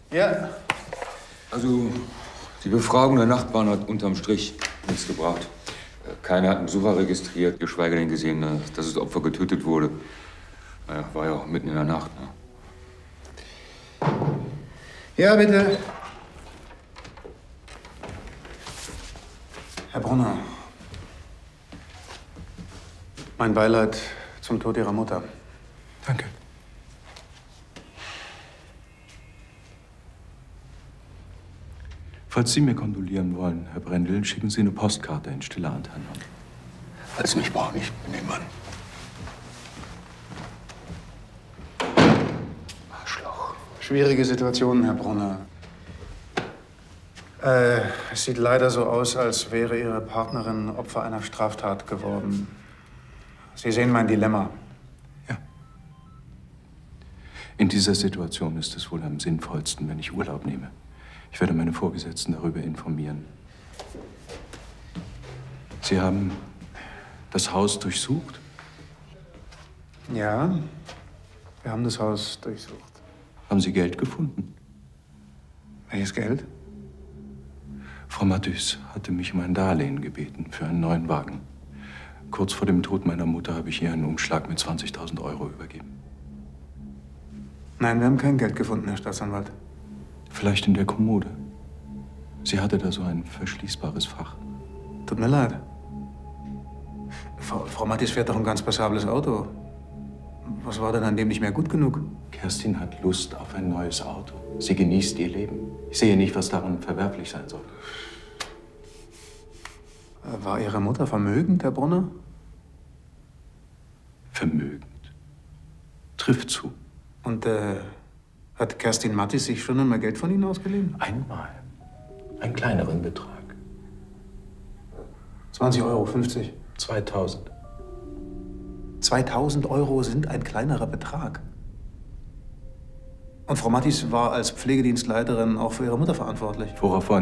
Ja. Also, die Befragung der Nachbarn hat unterm Strich nichts gebracht. Keiner hat einen Besucher registriert, geschweige denn gesehen, dass das Opfer getötet wurde. Naja, war ja auch mitten in der Nacht. Ne? Ja, bitte. Herr Brunner, mein Beileid zum Tod Ihrer Mutter. Danke. Falls Sie mir kondolieren wollen, Herr Brendel, schicken Sie eine Postkarte in stiller Anteilnahme. Als mich braucht nicht, nehmen Mann. Arschloch. Schwierige Situation, Herr Brunner. Es sieht leider so aus, als wäre Ihre Partnerin Opfer einer Straftat geworden. Sie sehen mein Dilemma. Ja. In dieser Situation ist es wohl am sinnvollsten, wenn ich Urlaub nehme. Ich werde meine Vorgesetzten darüber informieren. Sie haben das Haus durchsucht? Ja, wir haben das Haus durchsucht. Haben Sie Geld gefunden? Welches Geld? Frau Matthys hatte mich um ein Darlehen gebeten für einen neuen Wagen. Kurz vor dem Tod meiner Mutter habe ich ihr einen Umschlag mit 20.000 Euro übergeben. Nein, wir haben kein Geld gefunden, Herr Staatsanwalt. Vielleicht in der Kommode. Sie hatte da so ein verschließbares Fach. Tut mir leid. Frau Matthys fährt doch ein ganz passables Auto. Was war denn an dem nicht mehr gut genug? Kerstin hat Lust auf ein neues Auto. Sie genießt ihr Leben. Ich sehe nicht, was daran verwerflich sein soll. War Ihre Mutter vermögend, Herr Brunner? Vermögend. Trifft zu. Und hat Kerstin Matthys sich schon einmal Geld von Ihnen ausgeliehen? Einmal. Einen kleineren Betrag. 20 Euro, 50. 2000. 2000 Euro sind ein kleinerer Betrag. Und Frau Matthys war als Pflegedienstleiterin auch für ihre Mutter verantwortlich. Worauf wollen